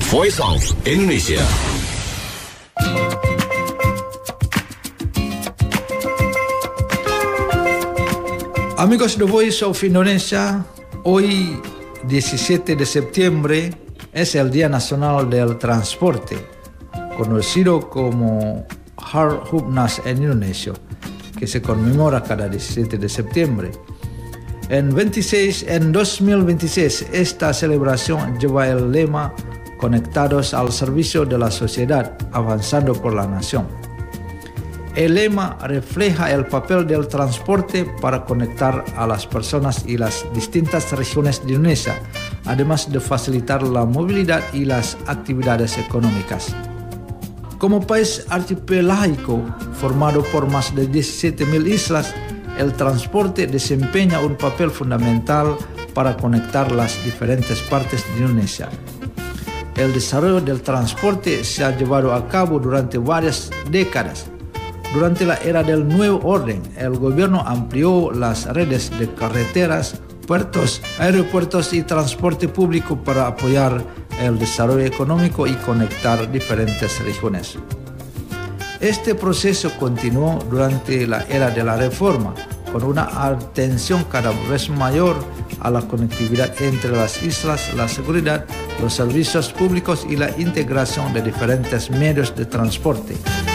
Voice of Indonesia. Amigos de Voice of Indonesia, hoy 17 de septiembre es el Día Nacional del Transporte, conocido como Harhubnas en Indonesia, que se conmemora cada 17 de septiembre. En 2026, esta celebración lleva el lema Conectados al servicio de la sociedad, avanzando por la nación. El lema refleja el papel del transporte para conectar a las personas y las distintas regiones de Indonesia, además de facilitar la movilidad y las actividades económicas. Como país archipelágico formado por más de 17.000 islas, el transporte desempeña un papel fundamental para conectar las diferentes partes de Indonesia. El desarrollo del transporte se ha llevado a cabo durante varias décadas. Durante la era del Nuevo Orden, el gobierno amplió las redes de carreteras, puertos, aeropuertos y transporte público para apoyar el desarrollo económico y conectar diferentes regiones. Este proceso continuó durante la era de la Reforma, con una atención cada vez mayor a la conectividad entre las islas, la seguridad, los servicios públicos y la integración de diferentes medios de transporte.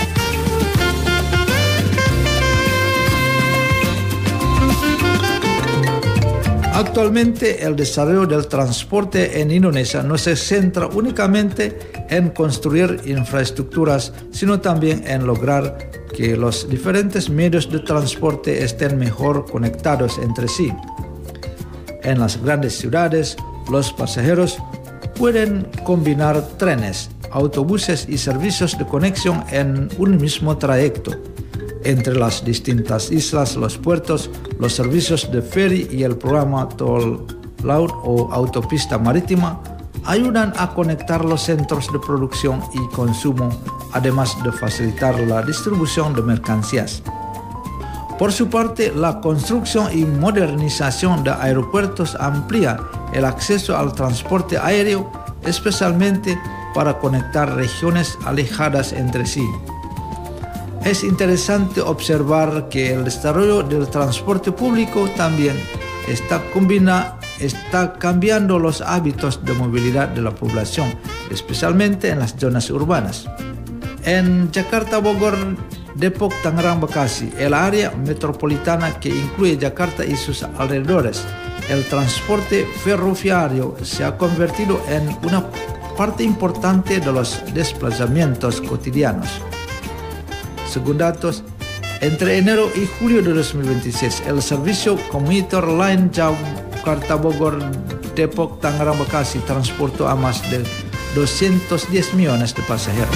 Actualmente, el desarrollo del transporte en Indonesia no se centra únicamente en construir infraestructuras, sino también en lograr que los diferentes medios de transporte estén mejor conectados entre sí. En las grandes ciudades, los pasajeros pueden combinar trenes, autobuses y servicios de conexión en un mismo trayecto. Entre las distintas islas, los puertos, los servicios de ferry y el programa Tol Laut o autopista marítima ayudan a conectar los centros de producción y consumo, además de facilitar la distribución de mercancías. Por su parte, la construcción y modernización de aeropuertos amplía el acceso al transporte aéreo, especialmente para conectar regiones alejadas entre sí. Es interesante observar que el desarrollo del transporte público también está cambiando los hábitos de movilidad de la población, especialmente en las zonas urbanas. En Jakarta, Bogor, Depok, Tangerang, Bekasi, el área metropolitana que incluye Jakarta y sus alrededores, el transporte ferroviario se ha convertido en una parte importante de los desplazamientos cotidianos. Según datos, entre enero y julio de 2026, el servicio Commuter Line Jakarta Bogor Depok Tangerang Bekasi transportó a más de 210 millones de pasajeros.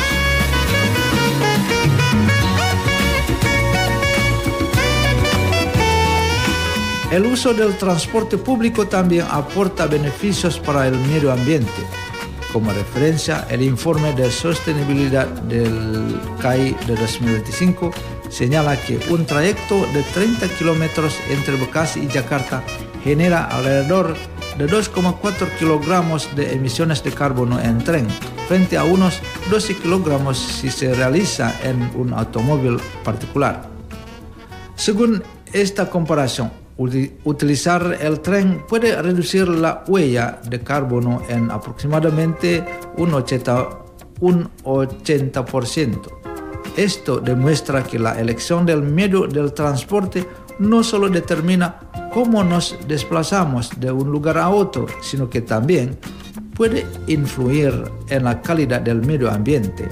El uso del transporte público también aporta beneficios para el medio ambiente. Como referencia, el informe de sostenibilidad del CAI de 2025 señala que un trayecto de 30 kilómetros entre Bekasi y Jakarta genera alrededor de 2,4 kilogramos de emisiones de carbono en tren, frente a unos 12 kilogramos si se realiza en un automóvil particular. Según esta comparación, utilizar el tren puede reducir la huella de carbono en aproximadamente un 80%. Esto demuestra que la elección del medio del transporte no solo determina cómo nos desplazamos de un lugar a otro, sino que también puede influir en la calidad del medio ambiente.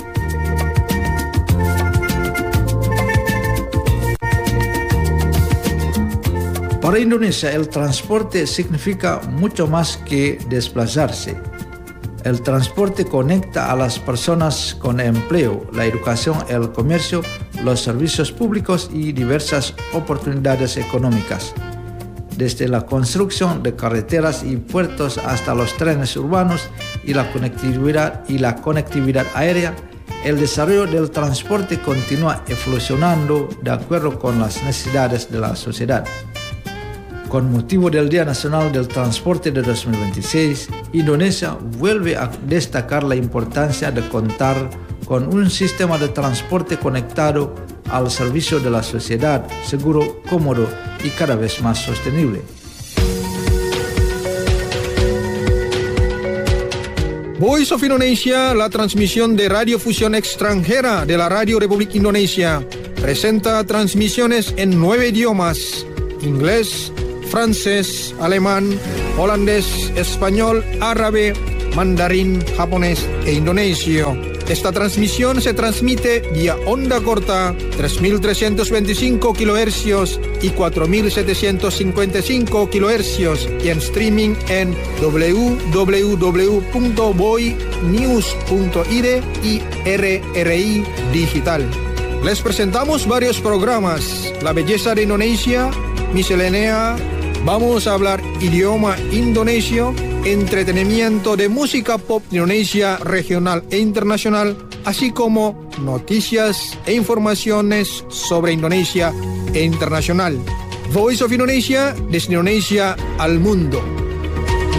Para Indonesia, el transporte significa mucho más que desplazarse. El transporte conecta a las personas con empleo, la educación, el comercio, los servicios públicos y diversas oportunidades económicas. Desde la construcción de carreteras y puertos hasta los trenes urbanos y la conectividad aérea, el desarrollo del transporte continúa evolucionando de acuerdo con las necesidades de la sociedad. Con motivo del Día Nacional del Transporte de 2026, Indonesia vuelve a destacar la importancia de contar con un sistema de transporte conectado al servicio de la sociedad, seguro, cómodo y cada vez más sostenible. Voice of Indonesia, la transmisión de radiofusión extranjera de la Radio Republik Indonesia, presenta transmisiones en 9 idiomas: inglés, francés, alemán, holandés, español, árabe, mandarín, japonés e indonesio. Esta transmisión se transmite vía onda corta 3.325 kHz y 4.755 kHz y en streaming en www.boinews.id y RRI Digital. Les presentamos varios programas: La belleza de Indonesia, Miscelánea, vamos a hablar idioma indonesio, entretenimiento de música pop de Indonesia regional e internacional, así como noticias e informaciones sobre Indonesia e internacional. Voice of Indonesia, desde Indonesia al mundo.